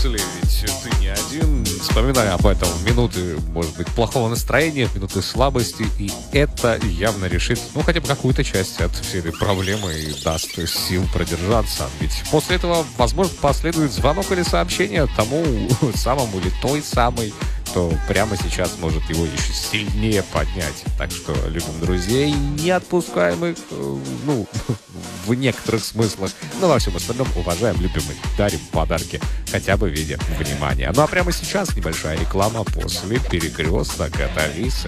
после, ведь ты не один. Вспоминай об этом в минуты, может быть, плохого настроения, в минуты слабости, и это явно решит, ну, хотя бы какую-то часть от всей этой проблемы и даст сил продержаться. Ведь после этого, возможно, последует звонок или сообщение тому самому или той самой, кто прямо сейчас может его еще сильнее поднять. Так что любим друзей, не отпускаем их, ну, в некоторых смыслах, но во всем остальном уважаем, любим и дарим подарки, хотя бы в виде внимания. Ну а прямо сейчас небольшая реклама после «Перекресток» от Алисы.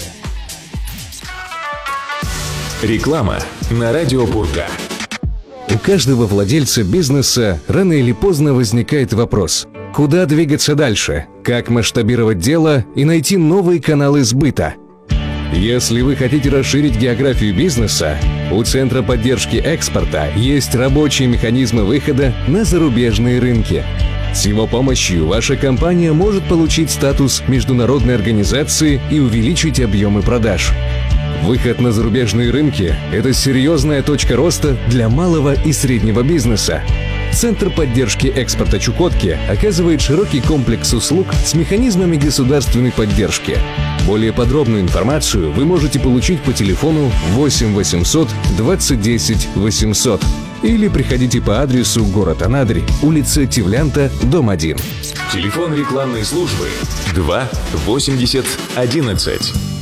Реклама на радио Пурга. У каждого владельца бизнеса рано или поздно возникает вопрос: куда двигаться дальше, как масштабировать дело и найти новые каналы сбыта. Если вы хотите расширить географию бизнеса, у Центра поддержки экспорта есть рабочие механизмы выхода на зарубежные рынки. С его помощью ваша компания может получить статус международной организации и увеличить объемы продаж. Выход на зарубежные рынки – это серьезная точка роста для малого и среднего бизнеса. Центр поддержки экспорта Чукотки оказывает широкий комплекс услуг с механизмами государственной поддержки. Более подробную информацию вы можете получить по телефону 8 800 20 10 800 или приходите по адресу город Анадырь, улица Тевлянта, дом 1. Телефон рекламной службы 2 80 11.